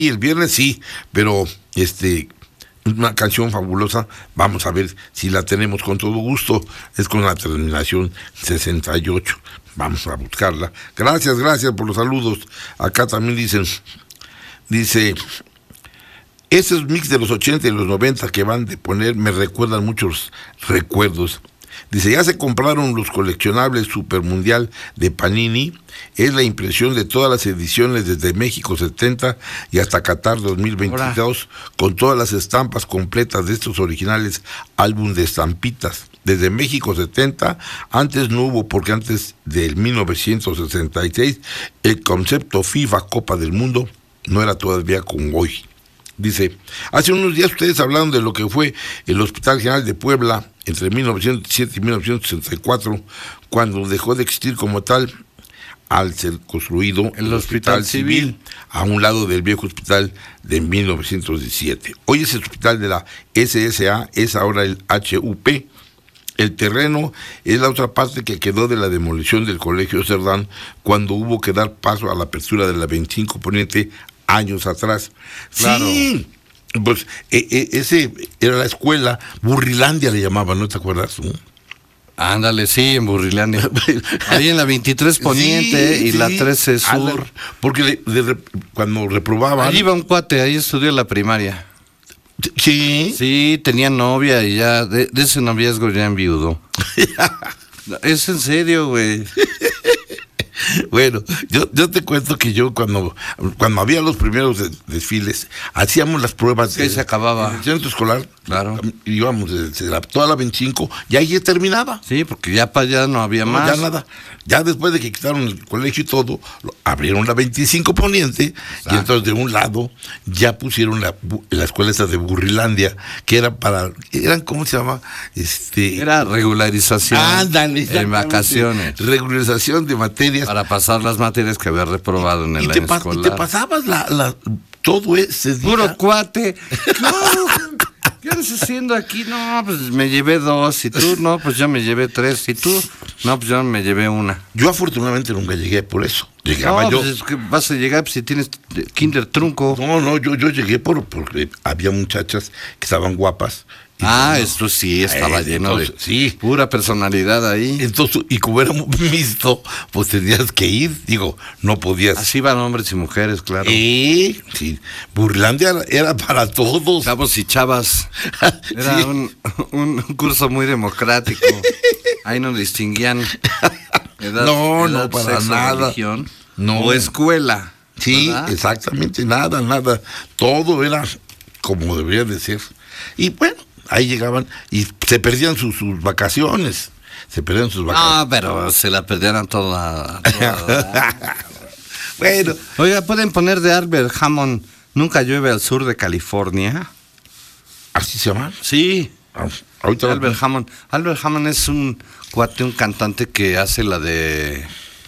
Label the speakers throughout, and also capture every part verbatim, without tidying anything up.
Speaker 1: Y el viernes sí, pero este una canción fabulosa, vamos a ver si la tenemos con todo gusto, es con la terminación sesenta y ocho, vamos a buscarla. Gracias, gracias por los saludos. Acá también dicen, dice, esos mix de los ochenta y los noventa que van de poner me recuerdan muchos recuerdos. Dice, ya se compraron los coleccionables Super Mundial de Panini, es la impresión de todas las ediciones desde México setenta y hasta Qatar dos mil veintidós, Hola. Con todas las estampas completas de estos originales álbum de estampitas. Desde México setenta, antes no hubo, porque antes del mil novecientos sesenta y seis, el concepto FIFA Copa del Mundo no era todavía como hoy. Dice, hace unos días ustedes hablaron de lo que fue el Hospital General de Puebla entre mil novecientos siete y mil novecientos sesenta y cuatro, cuando dejó de existir como tal al ser construido el, el Hospital, hospital civil, civil a un lado del viejo hospital de mil novecientos diecisiete. Hoy ese hospital de la S S A es ahora el H U P. El terreno es la otra parte que quedó de la demolición del Colegio Cerdán cuando hubo que dar paso a la apertura de la veinticinco Poniente años atrás. Claro. Sí, pues eh, eh, ese era la escuela, Burrilandia le llamaban, ¿no te acuerdas tú?
Speaker 2: Ándale, sí, en Burrilandia. Ahí en la veintitrés Poniente sí, y sí. La trece Sur. Ándale,
Speaker 1: porque le, le, cuando reprobaban...
Speaker 2: Ahí iba un cuate, ahí estudió la primaria.
Speaker 1: Sí.
Speaker 2: Sí, tenía novia y ya, de, de ese noviazgo ya enviudó. Es en serio, güey.
Speaker 1: Bueno, yo, yo te cuento que yo cuando, cuando había los primeros de, desfiles, hacíamos las pruebas
Speaker 2: que
Speaker 1: de,
Speaker 2: se acababa
Speaker 1: en el centro escolar,
Speaker 2: claro,
Speaker 1: íbamos desde la, toda la veinticinco, y ahí ya terminaba.
Speaker 2: Sí, porque ya para allá no había
Speaker 1: no,
Speaker 2: más.
Speaker 1: Ya nada. Ya después de que quitaron el colegio y todo, lo, abrieron la veinticinco Poniente, exacto, y entonces de un lado ya pusieron la, la escuela esa de Burrilandia, que era para, eran, ¿cómo se llama? Este,
Speaker 2: era regularización.
Speaker 1: Ándale,
Speaker 2: en vacaciones.
Speaker 1: Regularización de materias.
Speaker 2: Para pasar las materias que había reprobado en el
Speaker 1: y
Speaker 2: año
Speaker 1: te
Speaker 2: escolar.
Speaker 1: Y te pasabas la, la, todo ese día.
Speaker 2: Puro cuate. No, ¿qué andas haciendo aquí? No, pues me llevé dos. Y tú, no, pues yo me llevé tres. Y tú, no, pues yo me llevé una.
Speaker 1: Yo afortunadamente nunca llegué por eso. Llegaba
Speaker 2: no,
Speaker 1: yo.
Speaker 2: Pues es que vas a llegar pues, si tienes kinder trunco.
Speaker 1: No, no, yo, yo llegué por porque había muchachas que estaban guapas.
Speaker 2: Ah, no, esto sí estaba eh, lleno entonces, de sí. pura personalidad ahí.
Speaker 1: Entonces, y como era mixto, pues tenías que ir, digo, no podías.
Speaker 2: Así van hombres y mujeres, claro.
Speaker 1: Eh, sí, Burlandia era para todos.
Speaker 2: Chavos y chavas. Era sí. un, un curso muy democrático. Ahí no distinguían edad,
Speaker 1: no,
Speaker 2: edad,
Speaker 1: no, para
Speaker 2: sexo,
Speaker 1: nada.
Speaker 2: Religión,
Speaker 1: no.
Speaker 2: O escuela.
Speaker 1: Sí,
Speaker 2: ¿verdad?
Speaker 1: Exactamente, nada, nada. Todo era como debería de ser. Y bueno, ahí llegaban y se perdían sus, sus vacaciones. Se perdían sus vacaciones.
Speaker 2: No, pero se la perdieron toda. toda.
Speaker 1: Bueno.
Speaker 2: Oiga, ¿pueden poner de Albert Hammond Nunca llueve al sur de California?
Speaker 1: ¿Así se llama?
Speaker 2: Sí.
Speaker 1: Ah, ahorita
Speaker 2: Albert lo... Hammond. Albert Hammond es un cuate, un cantante que hace la de...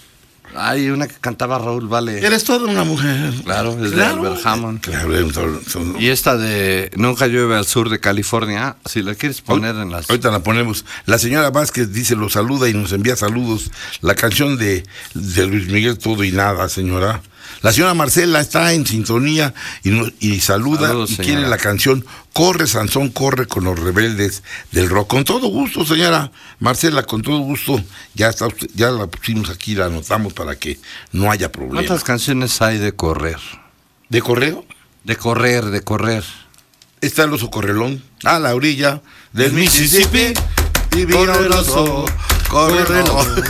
Speaker 2: Hay una que cantaba Raúl Vale.
Speaker 1: Eres toda una mujer.
Speaker 2: Claro, es
Speaker 1: claro,
Speaker 2: de Albert Hammond.
Speaker 1: Claro, son, son...
Speaker 2: Y esta de Nunca llueve al sur de California, si la quieres poner en las...
Speaker 1: Ahorita la ponemos. La señora Vázquez dice, lo saluda y nos envía saludos. La canción de, de Luis Miguel, Todo y Nada, señora. La señora Marcela está en sintonía y, nos, y saluda saludos, y señora. Quiere la canción Corre, Sansón, corre con los rebeldes del rock. Con todo gusto, señora Marcela, con todo gusto. Ya está usted, ya la pusimos aquí, la anotamos para que no haya problema.
Speaker 2: ¿Cuántas canciones hay de correr?
Speaker 1: ¿De correo?
Speaker 2: De correr, de correr.
Speaker 1: Está el oso correlón, a la orilla del Mississippi. Y vino el oso correlón.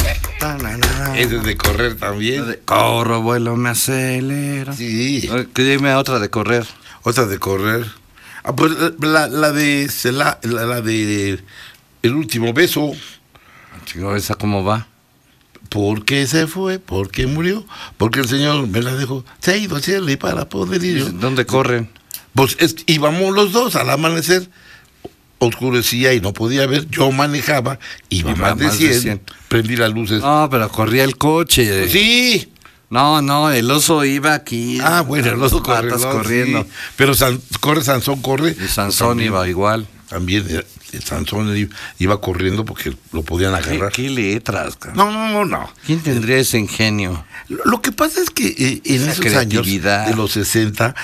Speaker 1: Ese es de correr también.
Speaker 2: De corro, vuelo, me acelera.
Speaker 1: Sí.
Speaker 2: Dime otra de correr.
Speaker 1: Otra de correr. Ah, pues la, la de la, la, la de El último beso.
Speaker 2: Chico, ¿esa cómo va?
Speaker 1: ¿Por qué se fue? ¿Por qué murió? Porque el Señor me la dejó. Se ha ido al cielo y para poder ir.
Speaker 2: ¿Dónde corren?
Speaker 1: Pues es, íbamos los dos al amanecer. Oscurecía y no podía ver, yo manejaba, iba, iba más, de, más cien, de cien, prendí las luces.
Speaker 2: No, pero corría el coche.
Speaker 1: Sí.
Speaker 2: No, no, el oso iba aquí.
Speaker 1: Ah, bueno, el oso corre,
Speaker 2: corriendo. Sí.
Speaker 1: Pero San, corre Sansón, corre.
Speaker 2: Y Sansón también, iba igual.
Speaker 1: También, Sansón iba corriendo porque lo podían agarrar.
Speaker 2: ¿Qué, qué letras, cabrón?
Speaker 1: No, no, no, no.
Speaker 2: ¿Quién tendría ese ingenio?
Speaker 1: Lo que pasa es que eh, en
Speaker 2: Esa
Speaker 1: esos años
Speaker 2: creatividad.
Speaker 1: de los sesenta